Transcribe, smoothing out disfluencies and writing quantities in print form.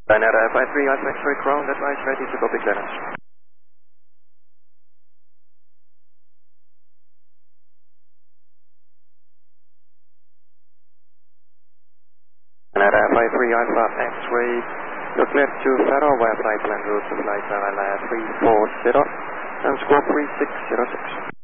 Canada F53 Alpha X-ray ground advice ready to copy clearance. Canada F53 Alpha X-ray, you're cleared to Faro via flight plan route to flight level 340 and squawk 3606.